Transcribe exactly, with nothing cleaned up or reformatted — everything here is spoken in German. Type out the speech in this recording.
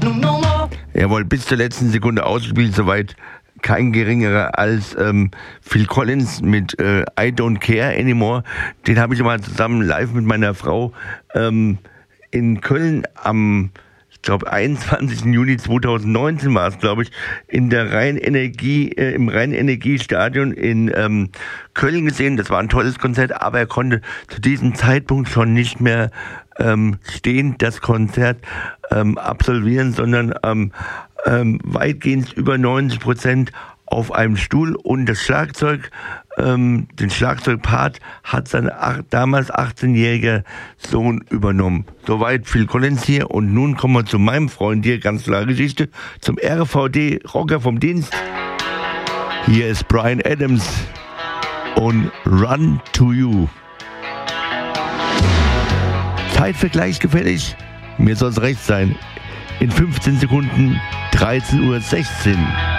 Jawohl, bis zur letzten Sekunde ausgespielt, soweit kein geringerer als ähm, Phil Collins mit äh, I Don't Care Anymore. Den habe ich mal zusammen live mit meiner Frau ähm, in Köln am, ich glaube, einundzwanzigsten Juni zweitausendneunzehn war es, glaube ich, in der Rhein-Energie, äh, im Rhein-Energie-Stadion in ähm, Köln gesehen. Das war ein tolles Konzert, aber er konnte zu diesem Zeitpunkt schon nicht mehr ähm, stehend das Konzert ähm, absolvieren, sondern ähm, ähm, weitgehend über neunzig Prozent auf einem Stuhl, und das Schlagzeug, ähm, den Schlagzeugpart hat sein ach, damals achtzehnjähriger Sohn übernommen. Soweit Phil Collins hier, und nun kommen wir zu meinem Freund hier, ganz klare Geschichte, zum R V D-Rocker vom Dienst. Hier ist Bryan Adams und Run to You. Zeitvergleich gefällig? Mir soll es recht sein. In fünfzehn Sekunden dreizehn Uhr sechzehn.